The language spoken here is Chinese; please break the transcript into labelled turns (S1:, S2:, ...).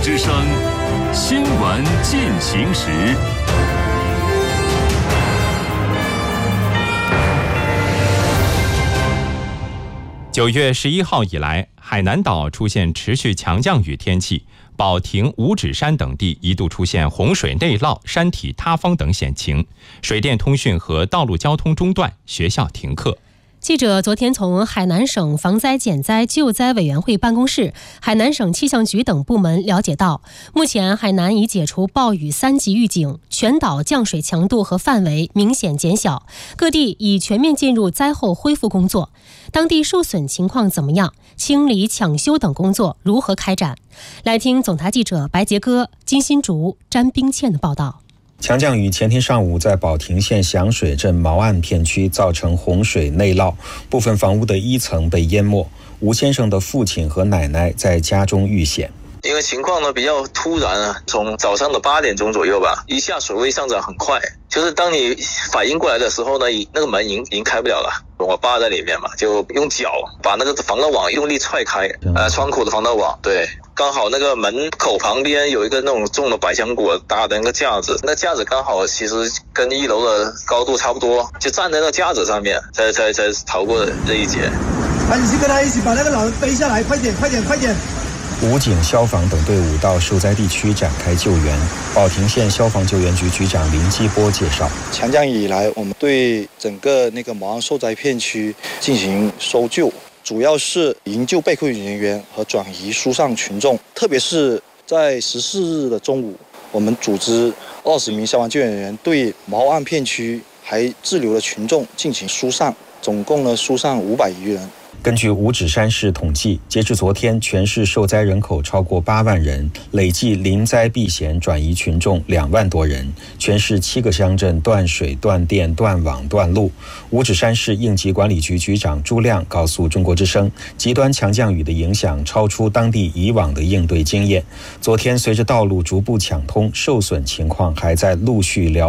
S1: 之声新闻进行时。9月11号以来，海南岛出现持续强降雨天气，保亭、五指山等地一度出现洪水内涝、山体塌方等险情，水电通讯和道路交通中断，学校停课。
S2: 记者昨天从海南省防灾减灾救灾委员会办公室、海南省气象局等部门了解到，目前海南已解除暴雨3级预警，全岛降水强度和范围明显减小，各地已全面进入灾后恢复工作。当地受损情况怎么样？清理、抢修等工作如何开展？来听总台记者白杰哥、金新竹、詹冰倩的报道。
S3: 强降雨前天上午在保亭县响水镇毛岸片区造成洪水内涝，部分房屋的1层被淹没。吴先生的父亲和奶奶在家中遇险。
S4: 因为情况呢比较突然啊，从早上的8点钟左右吧，一下水位上涨很快，就是当你反应过来的时候呢，那个门已经开不了了。我爸在里面嘛，就用脚把那个防盗网用力踹开，窗口的防盗网，对，刚好那个门口旁边有一个那种种了百香果大的那个架子，那架子刚好其实跟1楼的高度差不多，就站在那个架子上面，才逃过这一劫。
S5: 你去跟他一起把那个老人背下来，快点！
S3: 武警、消防等队伍到受灾地区展开救援。保亭县消防救援局局长林基波介绍，
S6: 强降雨以来，我们对整个那个毛岸受灾片区进行搜救，主要是营救被困人员和转移疏散群众。特别是在14日的中午，我们组织20名消防救援人员对毛岸片区还滞留的群众进行疏散，总共呢疏散500余人。
S3: 根据五指山市统计，截至昨天，全市受灾人口超过8万人，累计临灾避险转移群众2万多人。全市7个乡镇断水、断电、断网、断路。五指山市应急管理局局长朱亮告诉中国之声，极端强降雨的影响超出当地以往的应对经验。昨天随着道路逐步抢通，受损情况还在陆续了